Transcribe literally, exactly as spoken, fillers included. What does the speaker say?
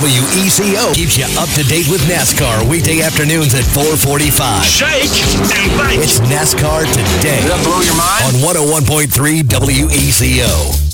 W E C O keeps you up to date with NASCAR weekday afternoons at four forty-five. Shake and bake. It's NASCAR Today. Does that blow your mind? On one oh one point three W E C O.